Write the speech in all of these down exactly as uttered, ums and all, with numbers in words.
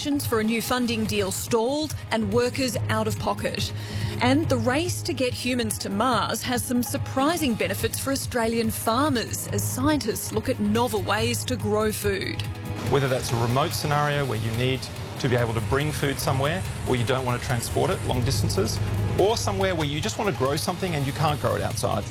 Negotiations for a new funding deal stalled and workers out of pocket. And the race to get humans to Mars has some surprising benefits for Australian farmers as scientists look at novel ways to grow food. Whether that's a remote scenario where you need to be able to bring food somewhere or you don't want to transport it long distances, or somewhere where you just want to grow something and you can't grow it outside.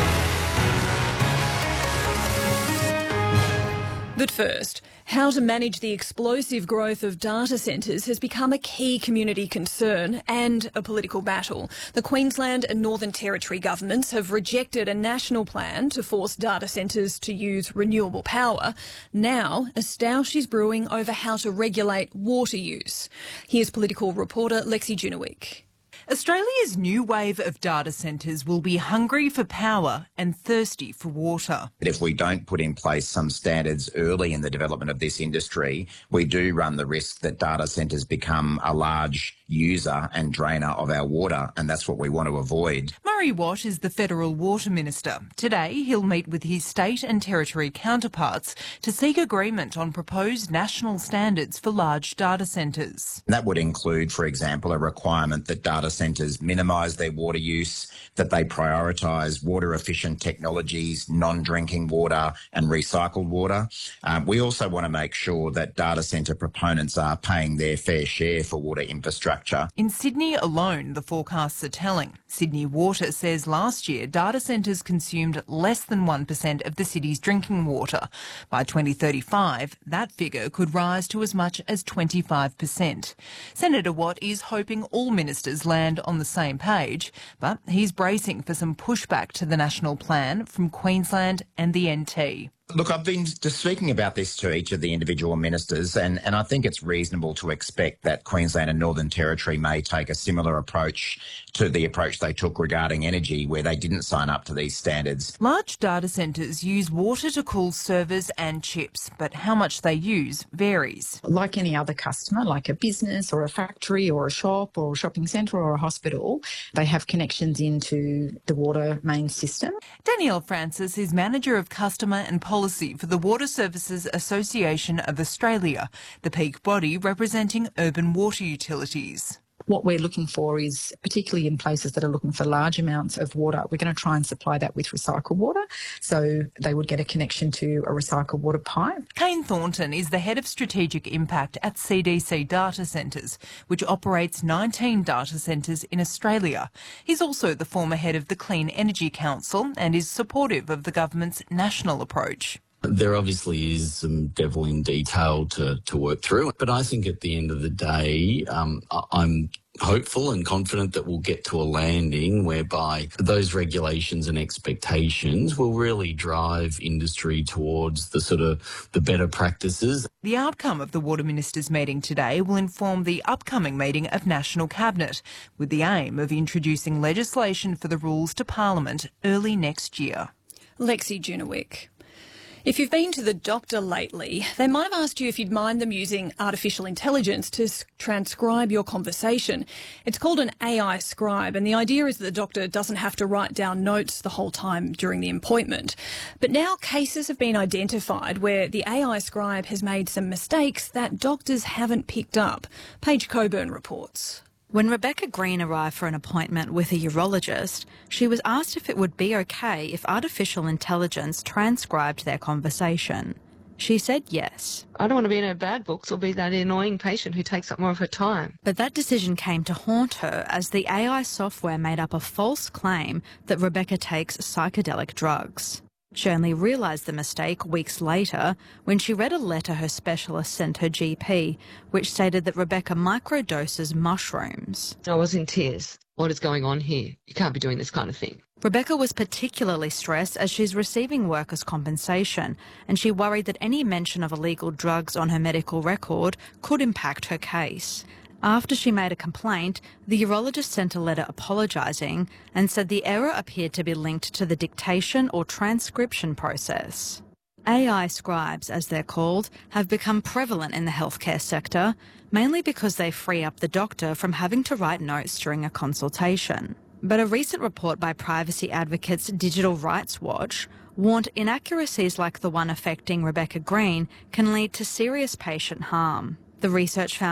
But first, how to manage the explosive growth of data centres has become a key community concern and a political battle. The Queensland and Northern Territory governments have rejected a national plan to force data centres to use renewable power. Now, a stoush is brewing over how to regulate water use. Here's political reporter Lexi Junowick. Australia's new wave of data centres will be hungry for power and thirsty for water. If we don't put in place some standards early in the development of this industry, we do run the risk that data centres become a large user and drainer of our water, and that's what we want to avoid. Murray Watt is the Federal Water Minister. Today, he'll meet with his state and territory counterparts to seek agreement on proposed national standards for large data centres. That would include, for example, a requirement that data centres minimise their water use, that they prioritise water-efficient technologies, non-drinking water and recycled water. Um, we also want to make sure that data centre proponents are paying their fair share for water infrastructure. In Sydney alone, the forecasts are telling. Sydney Water says last year data centres consumed less than one percent of the city's drinking water. By twenty thirty-five, that figure could rise to as much as twenty-five percent. Senator Watt is hoping all ministers land on the same page, but he's bracing for some pushback to the national plan from Queensland and the N T. Look, I've been just speaking about this to each of the individual ministers, and, and I think it's reasonable to expect that Queensland and Northern Territory may take a similar approach to the approach they took regarding energy, where they didn't sign up to these standards. Large data centres use water to cool servers and chips, but how much they use varies. Like any other customer, like a business or a factory or a shop or a shopping centre or a hospital, they have connections into the water main system. Danielle Francis is Manager of Customer and Policy Policy for the Water Services Association of Australia, the peak body representing urban water utilities. What we're looking for is, particularly in places that are looking for large amounts of water, we're going to try and supply that with recycled water, so they would get a connection to a recycled water pipe. Kane Thornton is the Head of Strategic Impact at C D C Data Centres, which operates nineteen data centres in Australia. He's also the former head of the Clean Energy Council and is supportive of the government's national approach. There obviously is some devil in detail to, to work through, but I think at the end of the day, um, I'm hopeful and confident that we'll get to a landing whereby those regulations and expectations will really drive industry towards the sort of the better practices. The outcome of the Water Ministers' meeting today will inform the upcoming meeting of National Cabinet, with the aim of introducing legislation for the rules to Parliament early next year. Lexi Junowick. If you've been to the doctor lately, they might have asked you if you'd mind them using artificial intelligence to transcribe your conversation. It's called an A I scribe, and the idea is that the doctor doesn't have to write down notes the whole time during the appointment. But now cases have been identified where the A I scribe has made some mistakes that doctors haven't picked up. Paige Coburn reports. When Rebecca Green arrived for an appointment with a urologist, she was asked if it would be okay if artificial intelligence transcribed their conversation. She said yes. I don't want to be in her bad books or be that annoying patient who takes up more of her time. But that decision came to haunt her as the A I software made up a false claim that Rebecca takes psychedelic drugs. She only realised the mistake weeks later when she read a letter her specialist sent her G P, which stated that Rebecca microdoses mushrooms. I was in tears. What is going on here? You can't be doing this kind of thing. Rebecca was particularly stressed as she's receiving workers' compensation, and she worried that any mention of illegal drugs on her medical record could impact her case. After she made a complaint, the urologist sent a letter apologising and said the error appeared to be linked to the dictation or transcription process. A I scribes, as they're called, have become prevalent in the healthcare sector, mainly because they free up the doctor from having to write notes during a consultation. But a recent report by privacy advocates Digital Rights Watch warned inaccuracies like the one affecting Rebecca Green can lead to serious patient harm. The research found